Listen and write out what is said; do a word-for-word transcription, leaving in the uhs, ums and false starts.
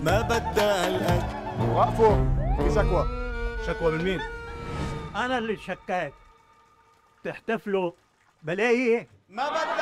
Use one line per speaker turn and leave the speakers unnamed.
ما بدها الأكل.
وقفوا، في شكوى.
شكوى من مين؟
أنا اللي شكاك. تحتفلوا بلاقي
ما بدها